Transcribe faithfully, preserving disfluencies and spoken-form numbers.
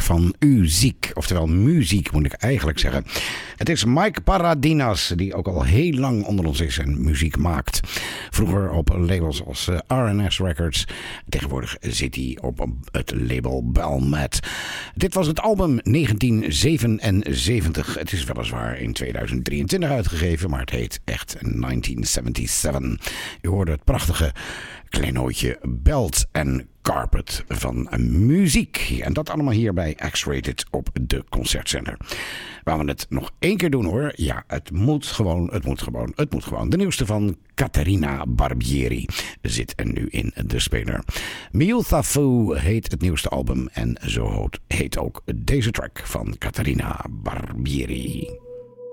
van Uziek. Oftewel muziek moet ik eigenlijk zeggen. Het is Mike Paradinas die ook al heel lang onder ons is en muziek maakt. Vroeger op labels als R en S Records. Tegenwoordig zit hij op het label Belmet. Dit was het album negentien zevenenzeventig. Het is weliswaar in tweeduizend drieëntwintig uitgegeven, maar het heet echt negentien zevenenzeventig. U hoorde het prachtige kleinootje Belt en Carpet van muziek. En dat allemaal hier bij X-Rated op de Concertzender. Waar we het nog één keer doen hoor. Ja, het moet gewoon, het moet gewoon, het moet gewoon. De nieuwste van Caterina Barbieri zit er nu in de speler. Miuthafu heet het nieuwste album en zo heet ook deze track van Caterina Barbieri.